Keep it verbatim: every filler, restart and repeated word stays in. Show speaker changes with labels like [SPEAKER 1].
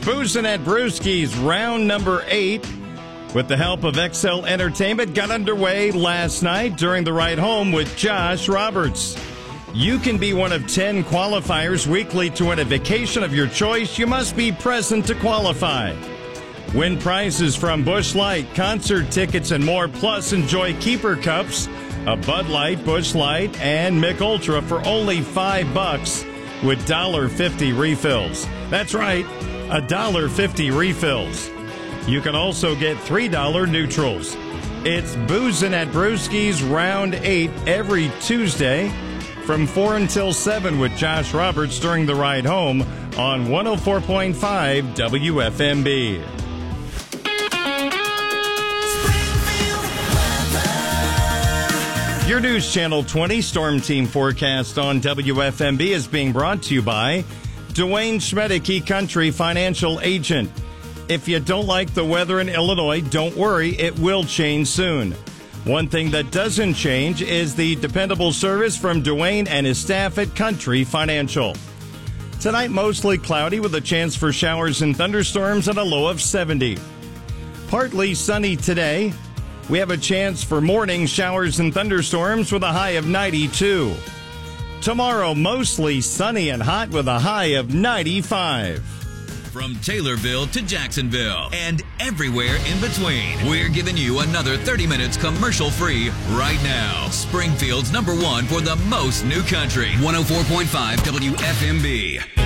[SPEAKER 1] Boozin' at Brewski's round number eight, with the help of X L Entertainment, got underway last night during the ride home with Josh Roberts. You can be one of ten qualifiers weekly to win a vacation of your choice. You must be present to qualify. Win prizes from Busch Light, concert tickets, and more. Plus, enjoy keeper cups of Bud Light, Busch Light, and Mick Ultra for only five bucks with one dollar fifty refills. That's right, one dollar fifty refills. You can also get three dollar neutrals. It's Boozin' at Brewski's round eight every Tuesday from four until seven with Josh Roberts during the ride home on one oh four point five W F M B. Your News Channel twenty Storm Team forecast on W F M B is being brought to you by Dwayne Schmedeke Country Financial Agent. If you don't like the weather in Illinois, don't worry, it will change soon. One thing that doesn't change is the dependable service from Dwayne and his staff at Country Financial. Tonight, mostly cloudy with a chance for showers and thunderstorms at a low of seventy. Partly sunny today. We have a chance for morning showers and thunderstorms with a high of ninety-two. Tomorrow, mostly sunny and hot with a high of ninety-five.
[SPEAKER 2] From Taylorville to Jacksonville and everywhere in between, we're giving you another thirty minutes commercial-free right now. Springfield's number one for the most new country. one oh four point five W F M B.